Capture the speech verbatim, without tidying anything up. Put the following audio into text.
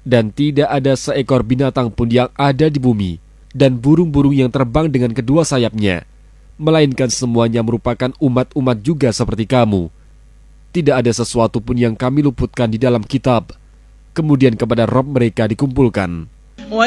Dan tidak ada seekor binatang pun yang ada di bumi, dan burung-burung yang terbang dengan kedua sayapnya, melainkan semuanya merupakan umat-umat juga seperti kamu. Tidak ada sesuatu pun yang kami luputkan di dalam kitab. Kemudian kepada Rabb mereka dikumpulkan.